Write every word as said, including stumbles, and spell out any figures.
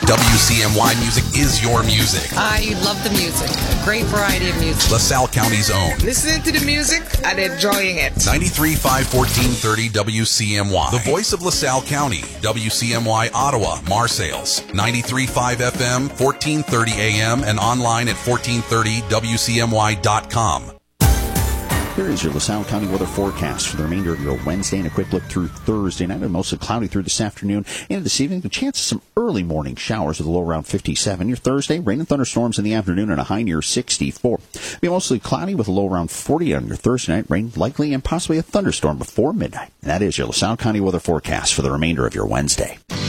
W C M Y music is your music. I love the music. A great variety of music. LaSalle County's own. Listening to the music and enjoying it. ninety-three point five, fourteen thirty W C M Y. The voice of LaSalle County. W C M Y Ottawa, Marseilles. ninety-three point five F M, fourteen thirty A M, and online at fourteen thirty W C M Y dot com. Here is your LaSalle County weather forecast for the remainder of your Wednesday and a quick look through Thursday night. Mostly cloudy through this afternoon and this evening. The chance of some early morning showers with a low around fifty-seven. Your Thursday, rain and thunderstorms in the afternoon and a high near sixty-four. Be mostly cloudy with a low around forty on your Thursday night. Rain likely and possibly a thunderstorm before midnight. And that is your LaSalle County weather forecast for the remainder of your Wednesday.